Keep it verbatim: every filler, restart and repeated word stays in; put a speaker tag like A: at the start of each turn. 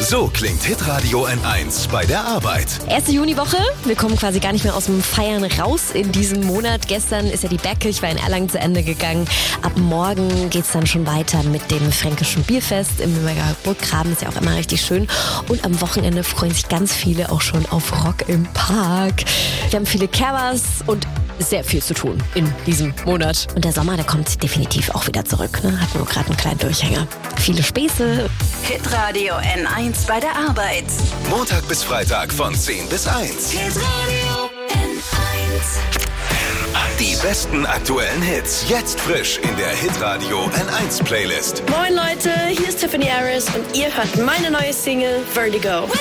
A: So klingt Hitradio N eins bei der Arbeit.
B: Erste Juniwoche. Wir kommen quasi gar nicht mehr aus dem Feiern raus in diesem Monat. Gestern ist ja die Bergkirchweih in Erlangen zu Ende gegangen. Ab morgen geht's dann schon weiter mit dem Fränkischen Bierfest im Nürnberger Burggraben. Ist ja auch immer richtig schön. Und am Wochenende freuen sich ganz viele auch schon auf Rock im Park. Wir haben viele Kerbers und sehr viel zu tun in diesem Monat. Und der Sommer, der kommt definitiv auch wieder zurück. Ne? Hat nur gerade einen kleinen Durchhänger. Viele Späße.
C: Hitradio N eins bei der Arbeit.
A: Montag bis Freitag von zehn bis eins.
C: Hitradio N eins.
A: Die besten aktuellen Hits. Jetzt frisch in der Hitradio N eins Playlist.
D: Moin Leute, hier ist Tiffany Harris und ihr hört meine neue Single Vertigo.